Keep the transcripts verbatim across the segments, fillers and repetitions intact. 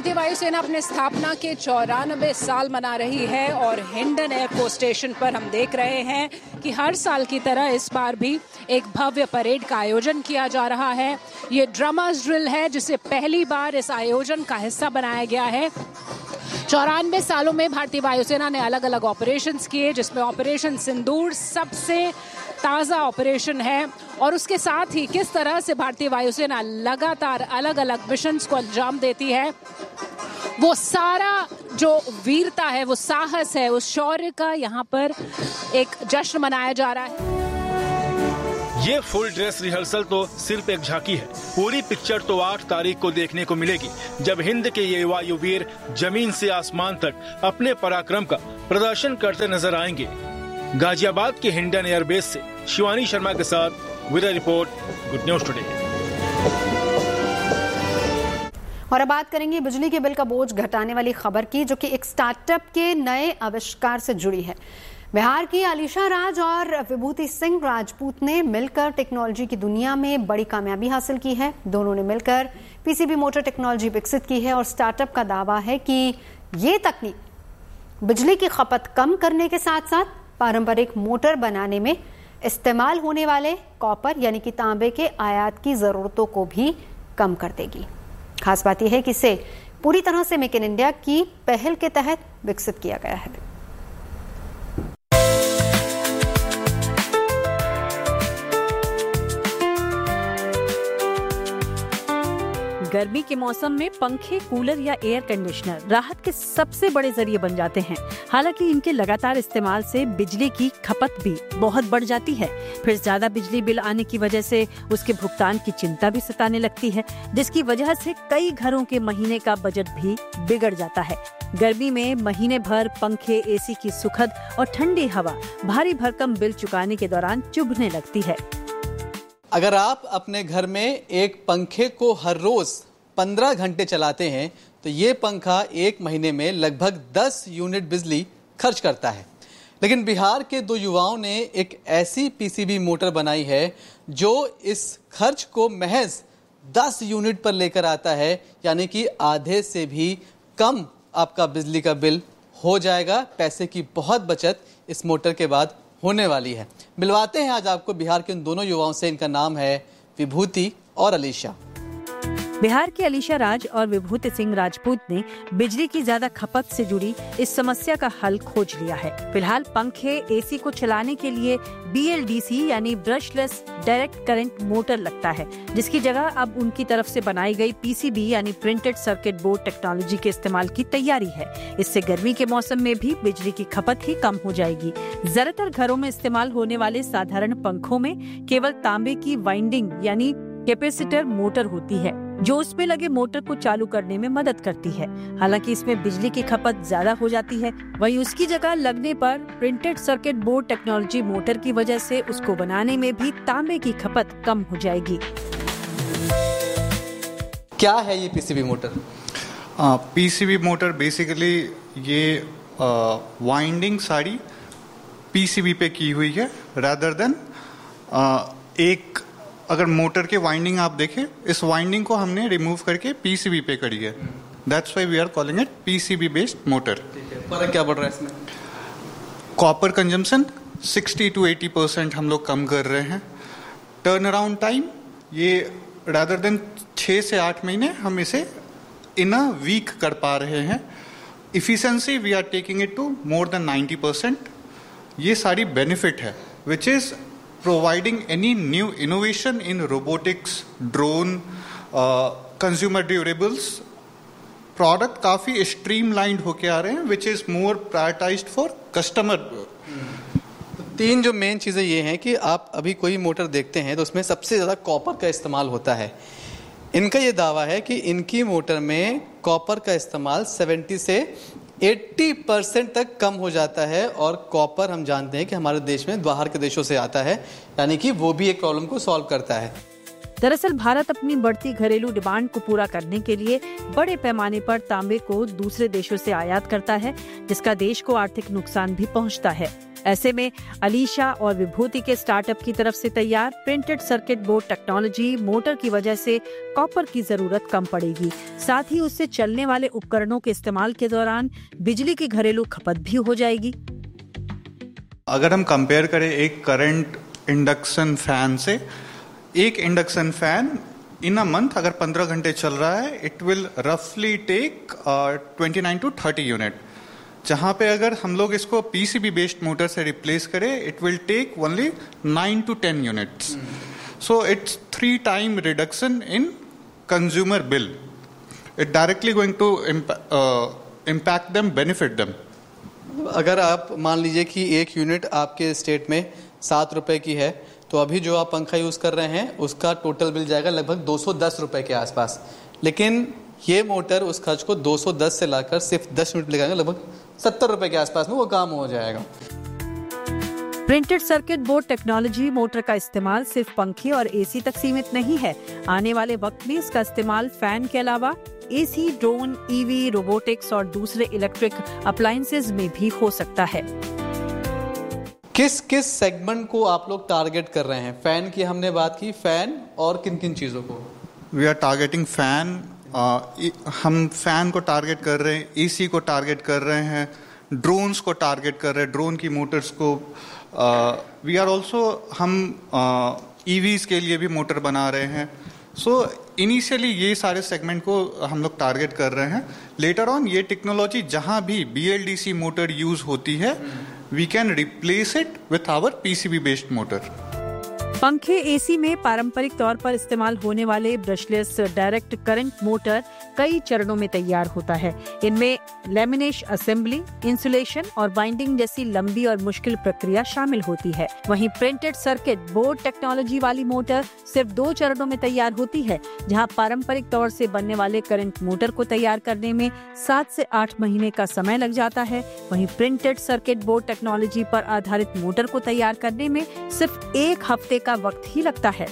भारतीय वायुसेना अपने स्थापना के चौरानबे साल मना रही है और हिंडन एयरफोर्स स्टेशन पर हम देख रहे हैं कि हर साल की तरह इस बार भी एक भव्य परेड का आयोजन किया जा रहा है। ये ड्रमर्स ड्रिल है जिसे पहली बार इस आयोजन का हिस्सा बनाया गया है। चौरानवे सालों में भारतीय वायुसेना ने अलग अलग ऑपरेशंस किए, जिसमें ऑपरेशन सिंदूर सबसे ताज़ा ऑपरेशन है और उसके साथ ही किस तरह से भारतीय वायुसेना लगातार अलग अलग मिशंस को अंजाम देती है, वो सारा जो वीरता है, वो साहस है, उस शौर्य का यहाँ पर एक जश्न मनाया जा रहा है। ये फुल ड्रेस रिहर्सल तो सिर्फ एक झांकी है। पूरी पिक्चर तो आठ तारीख को देखने को मिलेगी, जब हिंद के ये वायुवीर जमीन से आसमान तक अपने पराक्रम का प्रदर्शन करते नजर आएंगे। गाजियाबाद के हिंडन एयरबेस से शिवानी शर्मा के साथ with report, good news today. और अब बात करेंगे बिजली के बिल का बोझ घटाने वाली खबर की, जो कि एक स्टार्टअप के नए आविष्कार से जुड़ी है। बिहार की अलीशा राज और विभूति सिंह राजपूत ने मिलकर टेक्नोलॉजी की दुनिया में बड़ी कामयाबी हासिल की है। दोनों ने मिलकर पीसीबी मोटर टेक्नोलॉजी विकसित की है और स्टार्टअप का दावा है कि ये तकनीक बिजली की खपत कम करने के साथ साथ पारंपरिक मोटर बनाने में इस्तेमाल होने वाले कॉपर यानी कि तांबे के आयात की जरूरतों को भी कम कर देगी। खास बात यह है कि इसे पूरी तरह से मेक इन इंडिया की पहल के तहत विकसित किया गया है। गर्मी के मौसम में पंखे, कूलर या एयर कंडीशनर राहत के सबसे बड़े जरिए बन जाते हैं। हालांकि इनके लगातार इस्तेमाल से बिजली की खपत भी बहुत बढ़ जाती है। फिर ज्यादा बिजली बिल आने की वजह से उसके भुगतान की चिंता भी सताने लगती है, जिसकी वजह से कई घरों के महीने का बजट भी बिगड़ जाता है। गर्मी में महीने भर पंखे, एसी की सुखद और ठंडी हवा भारी भरकम बिल चुकाने के दौरान चुभने लगती है। अगर आप अपने घर में एक पंखे को हर रोज पंद्रह घंटे चलाते हैं तो ये पंखा एक महीने में लगभग दस यूनिट बिजली खर्च करता है। लेकिन बिहार के दो युवाओं ने एक ऐसी पीसीबी मोटर बनाई है जो इस खर्च को महज दस यूनिट पर लेकर आता है, यानी कि आधे से भी कम आपका बिजली का बिल हो जाएगा। पैसे की बहुत बचत इस मोटर के बाद होने वाली है। मिलवाते हैं आज आपको बिहार के उन दोनों युवाओं से। इनका नाम है विभूति और अलीशा। बिहार के अलीशा राज और विभूति सिंह राजपूत ने बिजली की ज्यादा खपत से जुड़ी इस समस्या का हल खोज लिया है। फिलहाल पंखे, एसी को चलाने के लिए बीएलडीसी यानी ब्रशलेस डायरेक्ट करंट मोटर लगता है, जिसकी जगह अब उनकी तरफ से बनाई गई पीसीबी यानी प्रिंटेड सर्किट बोर्ड टेक्नोलॉजी के इस्तेमाल की तैयारी है। इससे गर्मी के मौसम में भी बिजली की खपत ही कम हो जाएगी। ज्यादातर घरों में इस्तेमाल होने वाले साधारण पंखों में केवल तांबे की वाइंडिंग यानी कैपेसिटर मोटर होती है, जो उसमें लगे मोटर को चालू करने में मदद करती है। हालांकि इसमें बिजली की खपत ज्यादा हो जाती है। वहीं उसकी जगह लगने पर printed circuit board technology motor की वजह से उसको बनाने में भी तांबे की खपत कम हो जाएगी। क्या है ये PCB motor? PCB motor basically ये वाइंडिंग सारी पीसीबी पे की हुई है, रादर देन एक अगर मोटर के वाइंडिंग आप देखें, इस वाइंडिंग को हमने रिमूव करके पीसीबी पे करी है। That's why we are calling it PCB based motor. फर्क क्या पड़ रहा है इसमें? Copper consumption sixty two eighty percent हम लोग कम कर रहे हैं। टर्न अराउंड टाइम ये रादर देन छः से आठ महीने हम इसे इन अ वीक कर पा रहे हैं। Efficiency we are taking it to more than ninety percent. ये सारी बेनिफिट है which is providing any new innovation in robotics, drone, uh, consumer durables. Product काफी streamlined होके आ रहे हैं, which is more prioritized for customer. तो तीन जो मेन चीजें ये हैं कि आप अभी कोई मोटर देखते हैं तो उसमें सबसे ज्यादा कॉपर का इस्तेमाल होता है। इनका ये दावा है कि इनकी मोटर में कॉपर का इस्तेमाल सत्तर से अस्सी परसेंट तक कम हो जाता है। और कॉपर हम जानते हैं कि हमारे देश में बाहर के देशों से आता है, यानी कि वो भी एक प्रॉब्लम को सॉल्व करता है। दरअसल भारत अपनी बढ़ती घरेलू डिमांड को पूरा करने के लिए बड़े पैमाने पर तांबे को दूसरे देशों से आयात करता है, जिसका देश को आर्थिक नुकसान भी पहुंचता है। ऐसे में अलीशा और विभूति के स्टार्टअप की तरफ से तैयार printed circuit board technology motor की वजह से कॉपर की जरूरत कम पड़ेगी। साथ ही उससे चलने वाले उपकरणों के इस्तेमाल के दौरान बिजली की घरेलू खपत भी हो जाएगी। अगर हम कंपेयर करें एक करंट इंडक्शन फैन से, एक induction fan in a month अगर पंद्रह घंटे चल रहा है, इट विल रफली take twenty nine to thirty unit, जहां पे अगर हम लोग इसको पीसीबी बेस्ड मोटर से रिप्लेस करें, it will take only nine to ten units. So it's three time reduction in consumer bill. It directly going to impact them, benefit them. अगर आप मान लीजिए कि एक यूनिट आपके स्टेट में सात रुपए की है, तो अभी जो आप पंखा यूज कर रहे हैं उसका टोटल बिल जाएगा लगभग दो सौ दस रुपए के आसपास। लेकिन ये मोटर उस खर्च को दो सौ दस से लाकर सिर्फ दस मिनट लगाएगा, लगभग सत्तर रुपए के आसपास में वो काम हो जाएगा। Printed circuit board technology motor का इस्तेमाल सिर्फ पंखे और एसी तक सीमित नहीं है। आने वाले वक्त में इसका इस्तेमाल फैन के अलावा एसी, ड्रोन, ईवी, रोबोटिक्स और दूसरे इलेक्ट्रिक अप्लायंसेज में भी हो सकता है। किस किस सेगमेंट को आप लोग टारगेट कर रहे हैं? फैन की हमने बात की, फैन और किन किन चीजों को? वी आर टारगेटिंग फैन, हम फैन को टारगेट कर रहे हैं, एसी को टारगेट कर रहे हैं, ड्रोन्स को टारगेट कर रहे हैं, ड्रोन की मोटर्स को। वी आर ऑल्सो हम ईवीज uh, के लिए भी मोटर बना रहे हैं। सो इनिशियली ये सारे सेगमेंट को हम लोग टारगेट कर रहे हैं। लेटर ऑन ये टेक्नोलॉजी जहां भी बीएलडीसी मोटर यूज होती है, we can replace it with our PCB based motor. पंखे, एसी में पारंपरिक तौर पर इस्तेमाल होने वाले ब्रशलेस डायरेक्ट करंट मोटर कई चरणों में तैयार होता है। इनमें लैमिनेशन, असेंबली, इंसुलेशन और बाइंडिंग जैसी लंबी और मुश्किल प्रक्रिया शामिल होती है। वहीं प्रिंटेड सर्किट बोर्ड टेक्नोलॉजी वाली मोटर सिर्फ दो चरणों में तैयार होती है, जहां पारंपरिक तौर से बनने वाले करंट मोटर को तैयार करने में सात से आठ महीने का समय लग जाता है। वहीं प्रिंटेड सर्किट बोर्ड टेक्नोलॉजी पर आधारित मोटर को तैयार करने में सिर्फ एक हफ्ते का वक्त ही लगता है।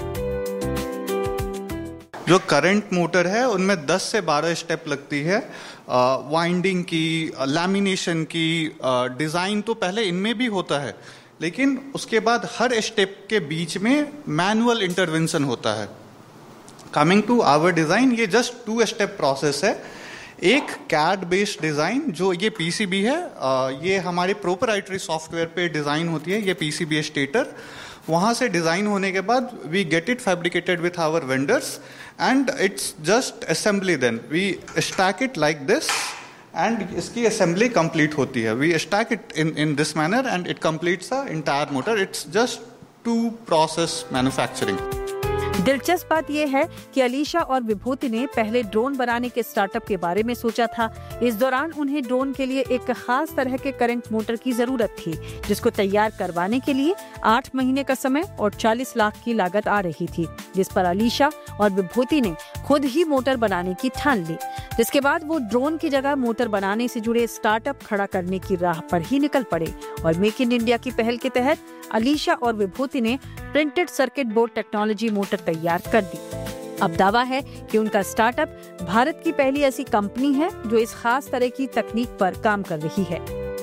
जो करंट मोटर है उनमें दस से बारह स्टेप लगती है, वाइंडिंग की, लैमिनेशन की, डिजाइन तो पहले इनमें भी होता है, लेकिन उसके बाद हर स्टेप के बीच में मैनुअल इंटरवेंशन होता है। कमिंग टू आवर डिजाइन, ये जस्ट टू स्टेप प्रोसेस है। एक कैड बेस्ड डिजाइन, जो ये पीसीबी है, ये हमारे प्रोपराइटरी सॉफ्टवेयर पे डिजाइन होती है, ये पीसीबी स्टेटर। वहां से डिजाइन होने के बाद we get it fabricated with our vendors and it's just assembly. Then we stack it like this and इसकी असेंबली कंप्लीट होती है। We stack it in in this manner and it completes the entire motor. It's just to process manufacturing. दिलचस्प बात यह है कि अलीशा और विभूति ने पहले ड्रोन बनाने के स्टार्टअप के बारे में सोचा था। इस दौरान उन्हें ड्रोन के लिए एक खास तरह के करंट मोटर की जरूरत थी, जिसको तैयार करवाने के लिए आठ महीने का समय और चालीस लाख की लागत आ रही थी, जिस पर अलीशा और विभूति ने खुद ही मोटर बनाने की ठान ली। जिसके बाद वो ड्रोन की जगह मोटर बनाने से जुड़े स्टार्टअप खड़ा करने की राह पर ही निकल पड़े और मेक इन इंडिया की पहल के तहत अलीशा और विभूति ने printed circuit board technology motor तैयार कर दी। अब दावा है कि उनका स्टार्टअप भारत की पहली ऐसी कंपनी है जो इस खास तरह की तकनीक पर काम कर रही है।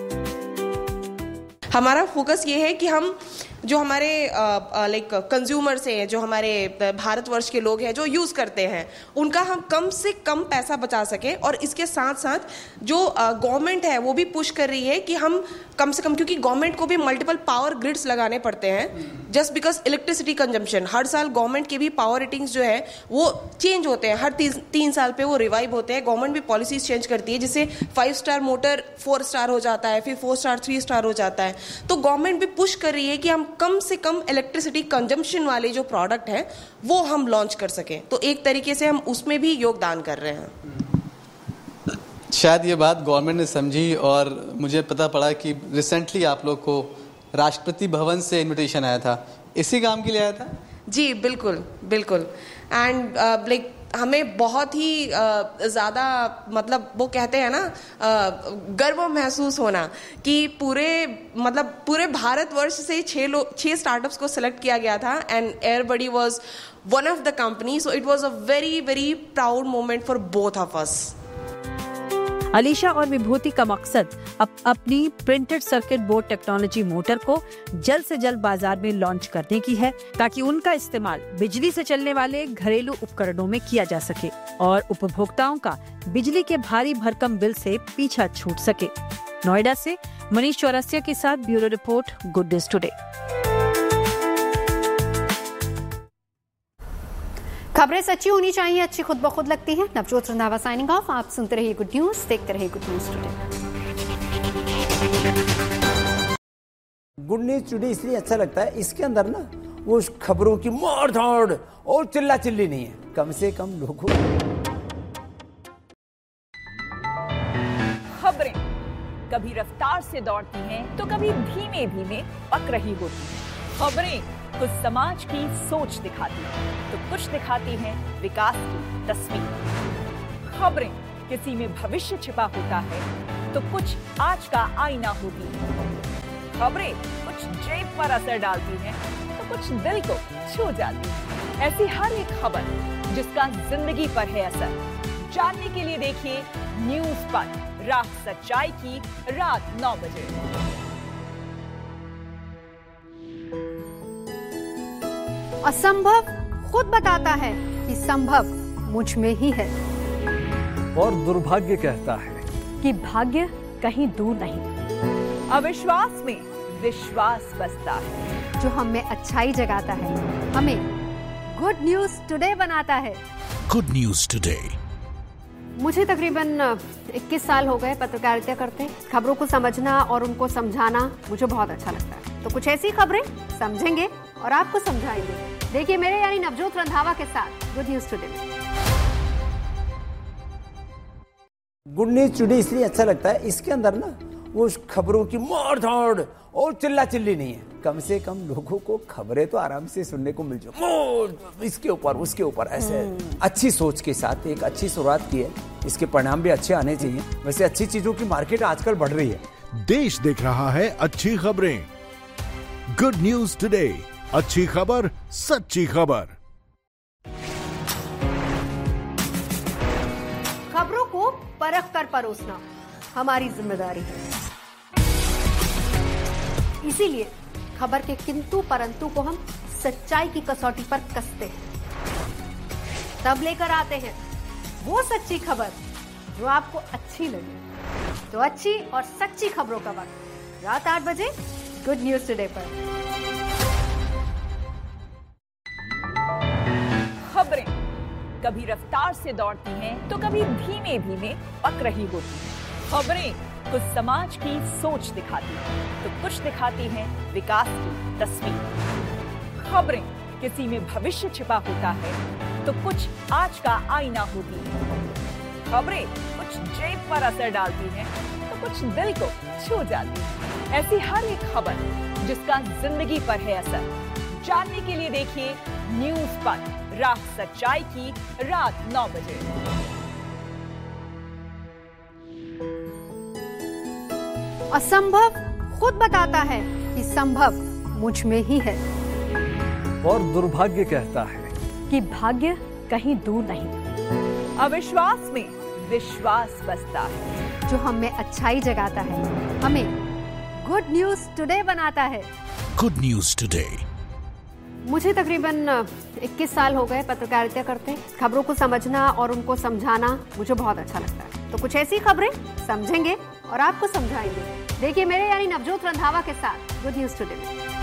हमारा फोकस ये है कि हम जो हमारे लाइक कंज्यूमर्स हैं, जो हमारे भारतवर्ष के लोग हैं जो यूज़ करते हैं, उनका हम कम से कम पैसा बचा सकें। और इसके साथ साथ जो गवर्नमेंट है वो भी पुश कर रही है कि हम कम से कम, क्योंकि गवर्नमेंट को भी मल्टीपल पावर ग्रिड्स लगाने पड़ते हैं जस्ट बिकॉज इलेक्ट्रिसिटी कंजम्पशन। हर साल गवर्नमेंट के भी पावर रेटिंग्स जो है वो चेंज होते हैं, हर तीन, तीन साल पे वो रिवाइव होते हैं। गवर्नमेंट भी पॉलिसीज चेंज करती है, जिससे five star motor four star हो जाता है, फिर फोर स्टार थ्री स्टार हो जाता है। तो गवर्नमेंट भी पुश कर रही है कि हम कम से कम इलेक्ट्रिसिटी कंजम्पशन वाले जो प्रोडक्ट हैं वो हम लॉन्च कर सकें। तो एक तरीके से हम उसमें भी योगदान कर रहे हैं। शायद ये बात गवर्नमेंट ने समझी और मुझे पता पड़ा कि रिसेंटली आप लोग को राष्ट्रपति भवन से इनविटेशन आया था, इसी काम के लिए आया था? जी बिल्कुल बिल्कुल। एंड लाइक हमें बहुत ही ज़्यादा, मतलब वो कहते हैं ना, गर्व महसूस होना कि पूरे मतलब पूरे भारतवर्ष से छः लोग छः स्टार्टअप्स को सिलेक्ट किया गया था and Airbuddy was one of the company. So it was a very very proud moment for both of us. Alisha और विभूति का मकसद अप, अपनी printed circuit board technology motor को जल्द से जल्द बाजार में लॉन्च करने की है, ताकि उनका इस्तेमाल बिजली से चलने वाले घरेलू उपकरणों में किया जा सके और उपभोक्ताओं का बिजली के भारी भरकम बिल से पीछा छूट सके। नोएडा से मनीष चौरसिया के साथ bureau report, good news today. खबरें सच्ची होनी चाहिए, अच्छी खुद ब खुद लगती है। Navjot Randhawa signing off. आप सुनते रहिए गुड न्यूज, देखते रहिए good news today. Good news today इसलिए अच्छा लगता है, इसके अंदर ना वो खबरों की मार धाड़ और चिल्ला चिल्ली नहीं है, कम से कम लोगों खबरें कभी रफ्तार से दौड़ती हैं तो कभी धीमे धीमे पक रही होती हैं। खबरें कुछ समाज की सोच दिखाती हैं तो कुछ दिखाती हैं विकास की तस्वीर। खबरें किसी में भविष्य छिपा होता है तो कुछ आज का आईना होती है। खबरें कुछ जेब पर असर डालती हैं तो कुछ दिल को छू जाती है। ऐसी हर एक खबर जिसका जिंदगी पर है असर, जानने के लिए देखिए न्यूज पर, राह सच्चाई की, रात नौ बजे। असंभव खुद बताता है कि संभव मुझ में ही है, और दुर्भाग्य कहता है कि भाग्य कहीं दूर नहीं। अविश्वास में विश्वास बसता है, जो हम में अच्छाई जगाता है, हमें गुड न्यूज टुडे बनाता है। Good news today. मुझे तकरीबन इक्कीस साल हो गए पत्रकारिता करते। खबरों को समझना और उनको समझाना मुझे बहुत अच्छा लगता है। तो कुछ ऐसी खबरें समझेंगे और आपको समझाएंगे। देखिए मेरे यानी नवजोत रंधावा के साथ good news today. Good news today इसलिए अच्छा लगता है, इसके अंदर ना वो खबरों की मार धाड़ और चिल्ला चिल्ली नहीं है, कम से कम लोगों को खबरें तो आराम से सुनने को मिल जाए, इसके ऊपर उसके ऊपर ऐसे अच्छी सोच के साथ एक अच्छी शुरुआत की है। इसके परिणाम भी अच्छे आने चाहिए। वैसे अच्छी चीजों की मार्केट आजकल बढ़ रही है। देश देख रहा है अच्छी खबरें। गुड न्यूज टुडे, अच्छी खबर, सच्ची खबर। खबरों को परख कर परोसना हमारी जिम्मेदारी है, इसीलिए खबर के किंतु परंतु को हम सच्चाई की कसौटी पर कसते हैं, तब लेकर आते हैं वो सच्ची खबर जो आपको अच्छी लगे। तो अच्छी और सच्ची खबरों का वक्त रात आठ बजे गुड न्यूज टुडे पर। खबरें कभी रफ्तार से दौड़ती हैं तो कभी धीमे धीमे पक रही होती हैं। खबरें कुछ समाज की सोच दिखाती हैं तो कुछ दिखाती हैं विकास की तस्वीर। खबरें किसी में भविष्य छिपा होता है तो कुछ आज का आईना होती है। खबरें कुछ जेब पर असर डालती हैं तो कुछ दिल को छू जाती है। ऐसी हर एक खबर जिसका जिंदगी पर है असर, जानने के लिए देखिए न्यूज पर, राह सच्चाई की, रात नौ बजे। असंभव खुद बताता है कि संभव मुझ में ही है, और दुर्भाग्य कहता है कि भाग्य कहीं दूर नहीं। अविश्वास में विश्वास बसता है, जो हम में अच्छाई जगाता है, हमें गुड न्यूज टुडे बनाता है। Good news today. मुझे तकरीबन इक्कीस साल हो गए पत्रकारिता करते। खबरों को समझना और उनको समझाना मुझे बहुत अच्छा लगता है। तो कुछ ऐसी खबरें समझेंगे और आपको समझाएंगे। देखिए मेरे यानी नवजोत रंधावा के साथ good news today.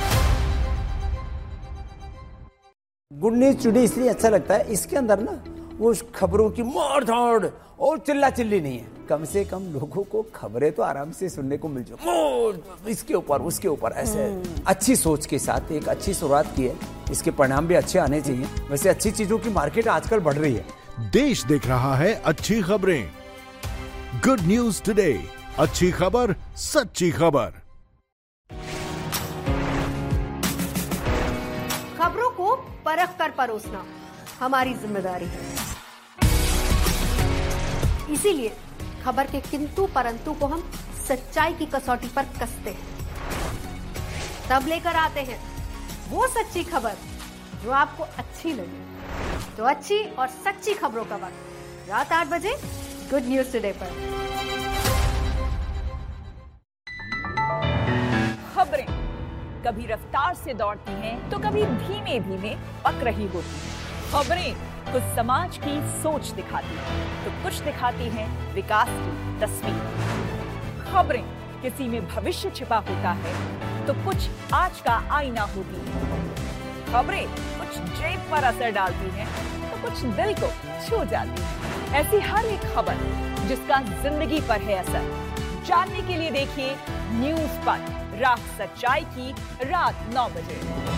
Good news today इसलिए अच्छा लगता है, इसके अंदर ना वो खबरों की मार धाड़ और चिल्ला चिल्ली नहीं है, कम से कम लोगों को खबरें तो आराम से सुनने को मिल जाए, इसके ऊपर उसके ऊपर ऐसे अच्छी सोच के साथ एक अच्छी शुरुआत की है। इसके परिणाम भी अच्छे आने चाहिए। वैसे अच्छी चीजों की मार्केट आजकल बढ़ रही है। देश देख रहा है अच्छी खबरें। गुड न्यूज टुडे, अच्छी खबर, सच्ची खबर। खबरों को परख कर परोसना हमारी जिम्मेदारी है, इसीलिए खबर के किंतु परंतु को हम सच्चाई की कसौटी पर कसते हैं, तब लेकर आते हैं वो सच्ची खबर जो आपको अच्छी लगे। तो अच्छी और सच्ची खबरों का वक्त रात आठ बजे गुड न्यूज टुडे पर। कभी रफ्तार से दौड़ती हैं तो कभी धीमे धीमे पक रही होती हैं। खबरें कुछ समाज की सोच दिखाती हैं तो कुछ दिखाती हैं विकास की तस्वीर। खबरें किसी में भविष्य छिपा होता है तो कुछ आज का आईना होती है। खबरें कुछ जेब पर असर डालती हैं तो कुछ दिल को छू जाती है। ऐसी हर एक खबर जिसका जिंदगी पर है असर, जानने के लिए देखिए न्यूज़ पर राह सच्चाई की रात नौ बजे।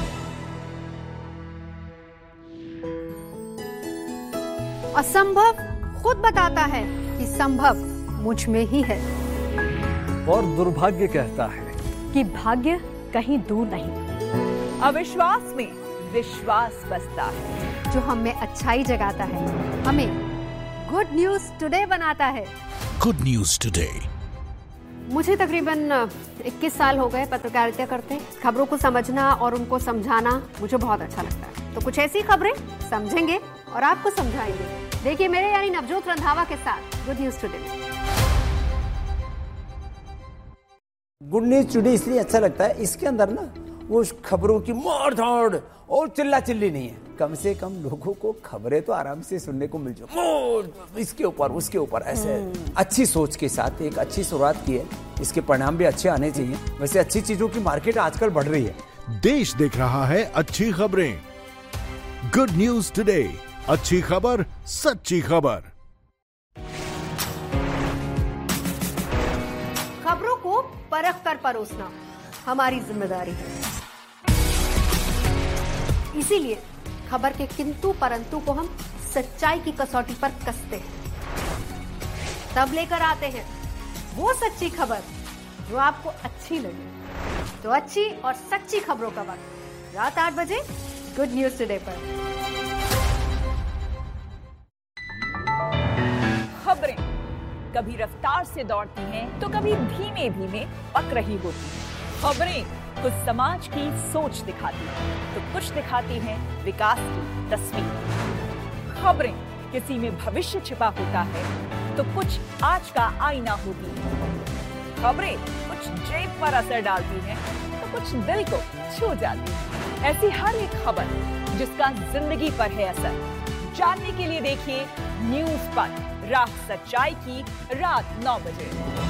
असंभव खुद बताता है कि संभव मुझ में ही है, और दुर्भाग्य कहता है कि भाग्य कहीं दूर नहीं। अविश्वास में विश्वास बसता है, जो हम में अच्छाई जगाता है, हमें गुड न्यूज टुडे बनाता है। Good news today. मुझे तकरीबन इक्कीस साल हो गए पत्रकारिता करते। खबरों को समझना और उनको समझाना मुझे बहुत अच्छा लगता है। तो कुछ ऐसी खबरें समझेंगे और आपको समझाएंगे। देखिए मेरे यानी नवजोत रंधावा के साथ good news today. Good news today इसलिए अच्छा लगता है, इसके अंदर ना वो खबरों की मार धाड़ और चिल्ला चिल्ली नहीं है। कम से कम लोगों को खबरें तो आराम से सुनने को मिल जाए, इसके ऊपर उसके ऊपर ऐसे अच्छी सोच के साथ एक अच्छी शुरुआत की है। इसके परिणाम भी अच्छे आने चाहिए। वैसे अच्छी चीजों की मार्केट आजकल बढ़ रही है। देश देख रहा है अच्छी खबरें। गुड न्यूज टुडे, अच्छी खबर सच्ची खबर। खबरों को परख कर परोसना हमारी जिम्मेदारी है। इसीलिए खबर के किंतु परंतु को हम सच्चाई की कसौटी पर कसते हैं, तब लेकर आते हैं वो सच्ची खबर जो आपको अच्छी लगे। तो अच्छी और सच्ची खबरों का वक्त रात आठ बजे गुड न्यूज टुडे पर। खबरें कभी रफ्तार से दौड़ती हैं तो कभी धीमे धीमे पक रही होती हैं। खबरें कुछ समाज की सोच दिखाती हैं तो कुछ दिखाती हैं विकास की तस्वीर। खबरें किसी में भविष्य छिपा होता है तो कुछ आज का आईना होती है। खबरें कुछ जेब पर असर डालती हैं तो कुछ दिल को छू जाती है। ऐसी हर एक खबर जिसका जिंदगी पर है असर, जानने के लिए देखिए न्यूज़ पर राह सच्चाई की रात नौ बजे।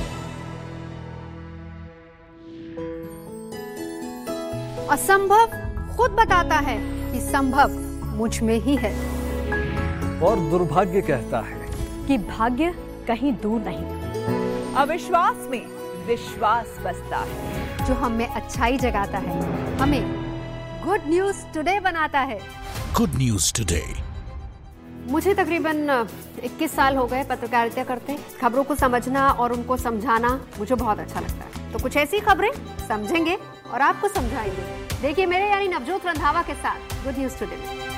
असंभव खुद बताता है कि संभव मुझ में ही है, और दुर्भाग्य कहता है कि भाग्य कहीं दूर नहीं। अविश्वास में विश्वास बसता है, जो हम में अच्छाई जगाता है, हमें गुड न्यूज टुडे बनाता है। Good news today. मुझे तकरीबन इक्कीस साल हो गए पत्रकारिता करते। खबरों को समझना और उनको समझाना मुझे बहुत अच्छा लगता है। तो कुछ ऐसी खबरें समझेंगे और आपको समझाएंगे। देखिए मेरे यानी नवजोत रंधावा के साथ गुड न्यूज टुडे।